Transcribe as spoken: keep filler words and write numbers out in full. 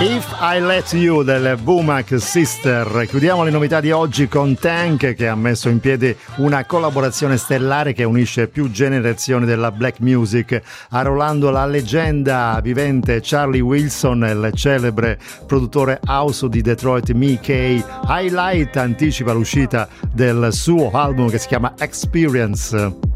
If I Let You del Bumak Sister. Chiudiamo le novità di oggi con Tank, che ha messo in piedi una collaborazione stellare che unisce più generazioni della black music, arruolando la leggenda vivente Charlie Wilson e il celebre produttore house di Detroit Mickey. Highlight anticipa l'uscita del suo album che si chiama Experience.